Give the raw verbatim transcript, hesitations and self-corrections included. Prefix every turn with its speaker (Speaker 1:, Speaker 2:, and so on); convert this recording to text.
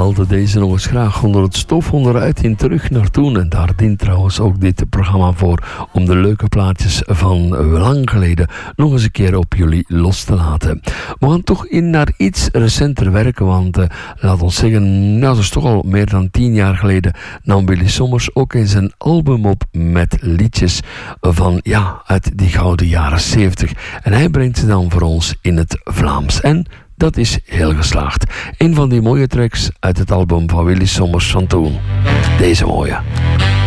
Speaker 1: haalde deze nog eens graag onder het stof onderuit in Terug naar Toen. En daar dient trouwens ook dit programma voor, om de leuke plaatjes van lang geleden nog eens een keer op jullie los te laten. We gaan toch in naar iets recenter werken, want uh, laat ons zeggen, nou, dat is toch al meer dan tien jaar geleden nam Willy Sommers ook eens een album op met liedjes van, ja, uit die gouden jaren zeventig. En hij brengt ze dan voor ons in het Vlaams. En dat is heel geslaagd. Een van die mooie tracks uit het album van Willy Sommers van toen. Deze mooie.